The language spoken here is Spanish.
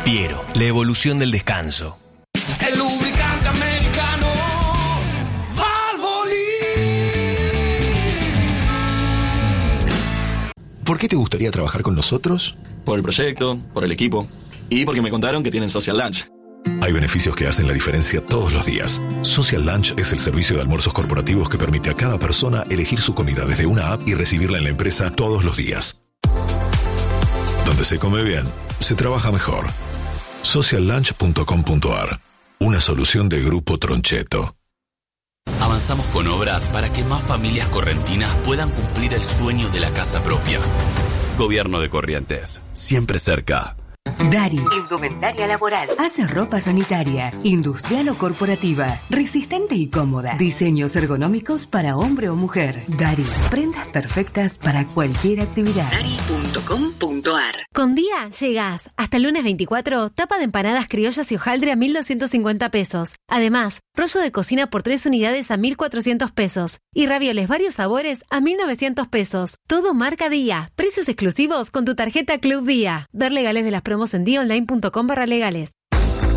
Piero, la evolución del descanso. El lubricante americano Valvoline. ¿Por qué te gustaría trabajar con nosotros? Por el proyecto, por el equipo y porque me contaron que tienen Social Lunch. Hay beneficios que hacen la diferencia todos los días. Social Lunch es el servicio de almuerzos corporativos que permite a cada persona elegir su comida desde una app y recibirla en la empresa todos los días. Donde se come bien, se trabaja mejor. Sociallunch.com.ar. Una solución de Grupo Troncheto. Avanzamos con obras para que más familias correntinas puedan cumplir el sueño de la casa propia. Gobierno de Corrientes, siempre cerca. Dari, indumentaria laboral. Hace ropa sanitaria, industrial o corporativa, resistente y cómoda. Diseños ergonómicos para hombre o mujer. Dari, prendas perfectas para cualquier actividad. Dari.com.ar. Con Día llegás. Hasta el lunes 24, tapa de empanadas criollas y hojaldre a 1.250 pesos. Además, rollo de cocina por 3 unidades a 1.400 pesos. Y ravioles varios sabores a 1.900 pesos. Todo marca Día. Precios exclusivos con tu tarjeta Club Día. Ver legales de las promos en diaonline.com/legales.